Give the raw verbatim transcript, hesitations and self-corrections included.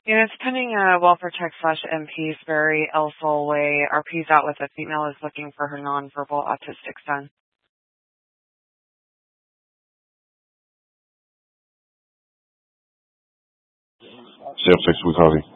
Units pending uh, welfare check slash M P, Sperry, El Sol Way. R P's out with a female is looking for her nonverbal autistic son. C F six, we copy.